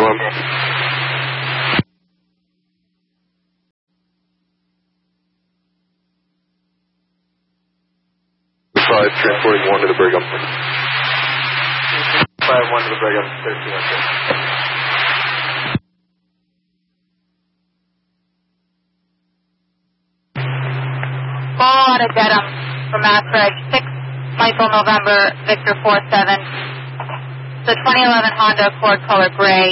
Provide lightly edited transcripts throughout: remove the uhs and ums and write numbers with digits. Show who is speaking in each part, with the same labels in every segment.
Speaker 1: confirm. 341 to the Brigham. 51 to the Brigham, 13.
Speaker 2: Fall out of Dedham from Massreg, 6 Michael November, Victor 47. The 2011 Honda Accord color gray.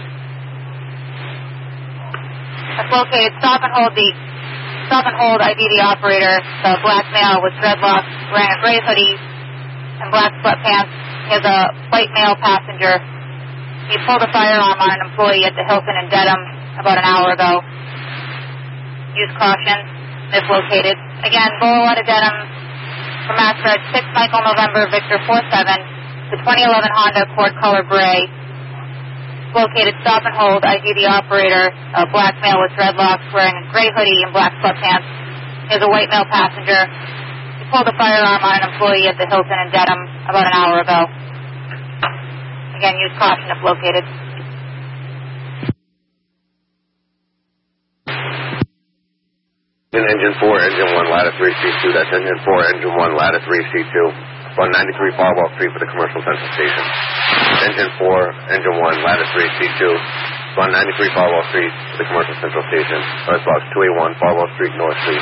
Speaker 2: That's located. Stop and hold ID the operator. The black male with dreadlocks, wearing a gray hoodie and black sweatpants. He has a white male passenger. He pulled a firearm on an employee at the Hilton in Dedham about an hour ago. Use caution if located. Again, Bolo out of Dedham from Massreg, 6 Michael November, Victor 47. The 2011 Honda Accord color gray. Located. Stop and hold. ID the operator. A black male with dreadlocks, wearing a gray hoodie and black sweatpants. He has a white male passenger. He pulled a firearm on an employee at the Hilton in Dedham about an hour ago. Again, use caution if located.
Speaker 1: Engine 4, Engine 1, ladder 3C2. That's Engine 4, Engine 1, ladder 3C2. On 93 Farwell Street for the Commercial Central Station. Engine 4, Engine 1, ladder 3C2. On 93 Farwell Street for the Commercial Central Station. First box 281, Farwell Street, North Street.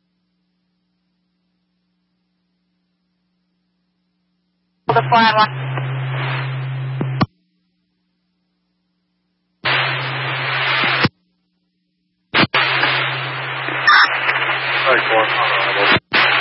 Speaker 2: The 4 on 1.